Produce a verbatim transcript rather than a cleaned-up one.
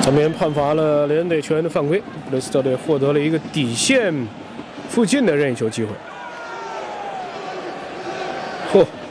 这边判罚了雷恩队球员的犯规，布雷斯特队获得了一个底线附近的任意球机会。嚯！